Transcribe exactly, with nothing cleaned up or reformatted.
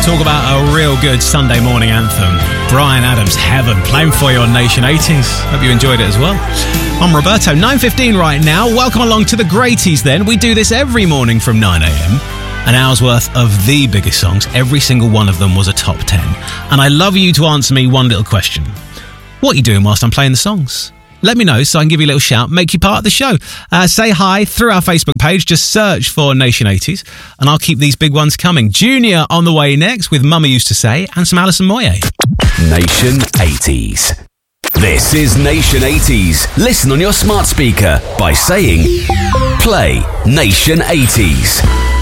talk about a real good Sunday morning anthem. Bryan Adams, Heaven, playing for you on Nation eighties. Hope you enjoyed it as well. I'm Roberto, nine fifteen right now. Welcome along to the Greaties then. We do this every morning from nine a.m. An hour's worth of the biggest songs. Every single one of them was a top ten. And I love you to answer me one little question. What are you doing whilst I'm playing the songs? Let me know so I can give you a little shout, make you part of the show. Uh, say hi through our Facebook page. Just search for Nation eighties and I'll keep these big ones coming. Junior on the way next with Mummy Used to Say and some Alison Moyet. Nation eighties. This is Nation eighties. Listen on your smart speaker by saying, play Nation eighties.